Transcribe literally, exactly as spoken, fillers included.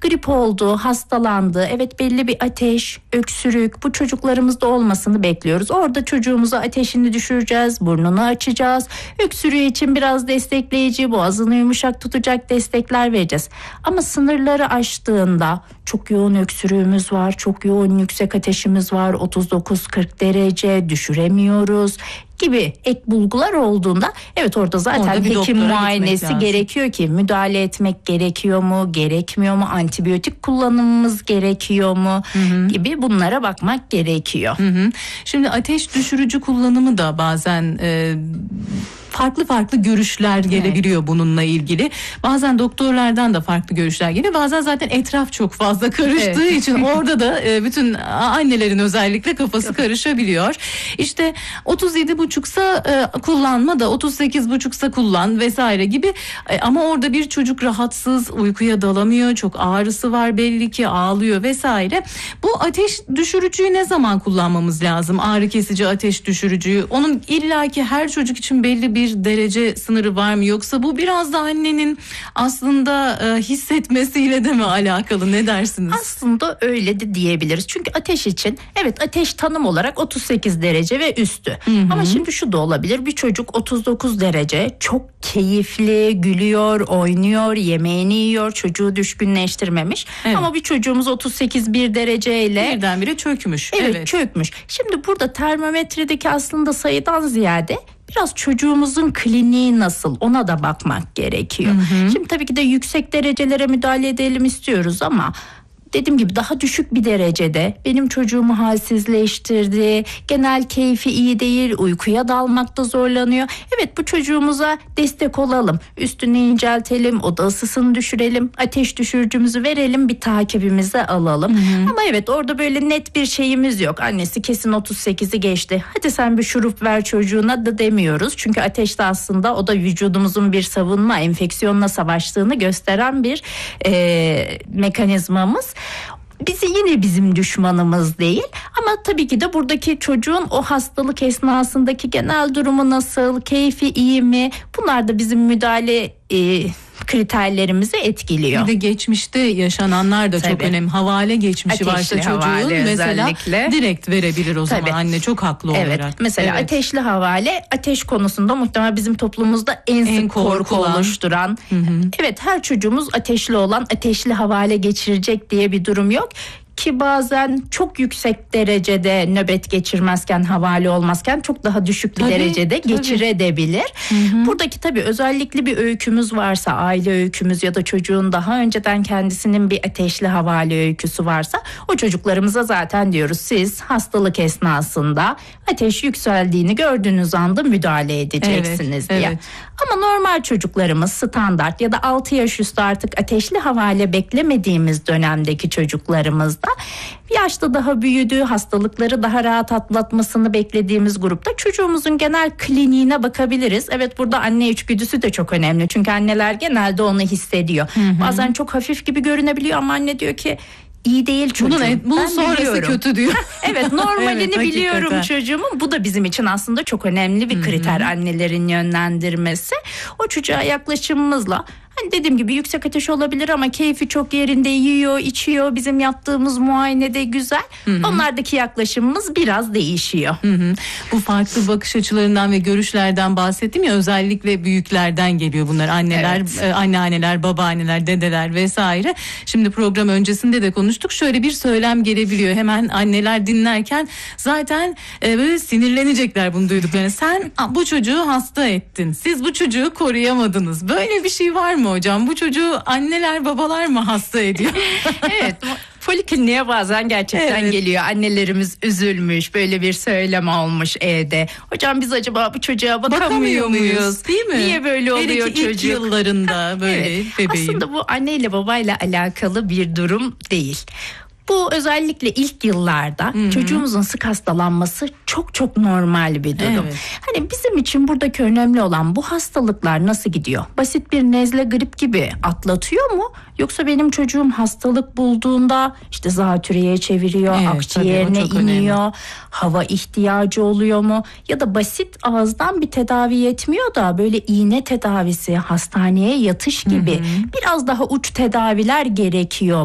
grip oldu, hastalandı. Evet, belli bir ateş, öksürük bu çocuklarımızda olmasını bekliyoruz. Orada çocuğumuza ateşini düşüreceğiz, burnunu açacağız. Öksürüğü için biraz destekleyici, boğazını yumuşak tutacak destekler vereceğiz. Ama sınırları aştığında çok yoğun öksürüğümüz var, çok yoğun yüksek ateşimiz var, otuz dokuz kırk derece, düşüremiyoruz gibi ek bulgular olduğunda evet orada zaten orada hekim muayenesi gerekiyor ki müdahale etmek gerekiyor mu, gerekmiyor mu, antibiyotik kullanımımız gerekiyor mu hı hı. gibi bunlara bakmak gerekiyor. Hı hı. Şimdi ateş düşürücü kullanımı da bazen e, farklı farklı görüşler gelebiliyor evet. bununla ilgili. Bazen doktorlardan da farklı görüşler geliyor. Bazen zaten etraf çok fazla karıştığı evet. için orada da e, bütün annelerin özellikle kafası karışabiliyor. İşte otuz yedi buçuksa e, kullanma da otuz sekiz buçuksa kullan vesaire gibi. E, ama orada bir çocuk rahatsız, uykuya dalamıyor, çok ağrısı var belli ki, ağlıyor vesaire. Bu ateş düşürücüyü ne zaman kullanmamız lazım? Ağrı kesici ateş düşürücüyü. Onun illaki her çocuk için belli bir derece sınırı var mı, yoksa bu biraz da annenin aslında e, hissetmesiyle de mi alakalı, ne dersiniz? Aslında öyle de diyebiliriz. Çünkü ateş için evet ateş tanım olarak otuz sekiz derece ve üstü. Hı hı. Ama şimdi şu da olabilir, bir çocuk otuz dokuz derece çok keyifli, gülüyor, oynuyor, yemeğini yiyor, çocuğu düşkünleştirmemiş. Evet. Ama bir çocuğumuz otuz sekiz bir dereceyle birdenbire çökmüş. Evet, evet çökmüş. Şimdi burada termometredeki aslında sayıdan ziyade biraz çocuğumuzun kliniği nasıl, ona da bakmak gerekiyor. Hı hı. Şimdi tabii ki de yüksek derecelere müdahale edelim istiyoruz ama dediğim gibi daha düşük bir derecede benim çocuğumu halsizleştirdi, genel keyfi iyi değil, uykuya dalmakta zorlanıyor. Evet, bu çocuğumuza destek olalım, üstünü inceltelim, oda ısısını düşürelim, ateş düşürücümüzü verelim, bir takibimize alalım. Hı hı. Ama evet orada böyle net bir şeyimiz yok. Annesi kesin otuz sekizi geçti, hadi sen bir şurup ver çocuğuna da demiyoruz. Çünkü ateşte aslında o da vücudumuzun bir savunma, enfeksiyonla savaştığını gösteren bir e, mekanizmamız. Bizi yine bizim düşmanımız değil ama tabii ki de buradaki çocuğun o hastalık esnasındaki genel durumu nasıl, keyfi iyi mi, bunlar da bizim müdahale e, kriterlerimizi etkiliyor. Bir de geçmişte yaşananlar da tabii. çok önemli. Havale geçmişi ateşli varsa çocuğun mesela direkt verebilir o zaman tabii. anne çok haklı evet. olarak. Mesela evet. ateşli havale ateş konusunda muhtemelen bizim toplumumuzda en, en sık korku korkulan. oluşturan. Hı hı. Evet, her çocuğumuz ateşli olan ateşli havale geçirecek diye bir durum yok. Ki bazen çok yüksek derecede nöbet geçirmezken, havale olmazken çok daha düşük bir tabii, derecede tabii. geçirebilir. Hı hı. Buradaki tabii özellikle bir öykümüz varsa, aile öykümüz ya da çocuğun daha önceden kendisinin bir ateşli havale öyküsü varsa o çocuklarımıza zaten diyoruz siz hastalık esnasında ateş yükseldiğini gördüğünüz anda müdahale edeceksiniz evet, diye. Evet. Ama normal çocuklarımız standart ya da altı yaş üstü artık ateşli havale beklemediğimiz dönemdeki çocuklarımızda yaşta daha büyüdüğü, hastalıkları daha rahat atlatmasını beklediğimiz grupta çocuğumuzun genel kliniğine bakabiliriz. Evet, burada anne içgüdüsü de çok önemli. Çünkü anneler genelde onu hissediyor. Hı hı. Bazen çok hafif gibi görünebiliyor ama anne diyor ki İyi değil çocuğum. Bunun, bunun ben sonrası biliyorum. Kötü diyor. Evet, normalini evet, biliyorum çocuğumun. Bu da bizim için aslında çok önemli bir kriter, Hı-hı. annelerin yönlendirmesi. O çocuğa yaklaşımımızla hani dediğim gibi yüksek ateş olabilir ama keyfi çok yerinde, yiyor, içiyor. Bizim yaptığımız muayene de güzel. Hı-hı. Onlardaki yaklaşımımız biraz değişiyor. Hı-hı. Bu farklı bakış açılarından ve görüşlerden bahsettim ya, özellikle büyüklerden geliyor bunlar. Anneler, evet. anneanneler, babaanneler, dedeler vesaire. Şimdi program öncesinde de konuştuk. Şöyle bir söylem gelebiliyor. Hemen anneler dinlerken zaten e, böyle sinirlenecekler bunu duyduklarına. Sen bu çocuğu hasta ettin. Siz bu çocuğu koruyamadınız. Böyle bir şey var mı hocam? Bu çocuğu anneler babalar mı hasta ediyor? Evet. Polikliniğe bazen gerçekten evet. geliyor. Annelerimiz üzülmüş, böyle bir söylem olmuş evde. Hocam biz acaba bu çocuğa bakamıyor, bakamıyor muyuz? muyuz? Değil mi? Niye böyle oluyor çocuk? İlk yıllarında böyle evet. bebeğim. Aslında bu anneyle babayla alakalı bir durum değil. Bu özellikle ilk yıllarda Hı-hı. çocuğumuzun sık hastalanması çok çok normal bir durum. Evet. Hani bizim için buradaki önemli olan bu hastalıklar nasıl gidiyor? Basit bir nezle, grip gibi atlatıyor mu? Yoksa benim çocuğum hastalık bulduğunda işte zatürreye çeviriyor, evet, akciğerine iniyor, önemli. Hava ihtiyacı oluyor mu? Ya da basit ağızdan bir tedavi yetmiyor da böyle iğne tedavisi, hastaneye yatış gibi Hı-hı. biraz daha uç tedaviler gerekiyor.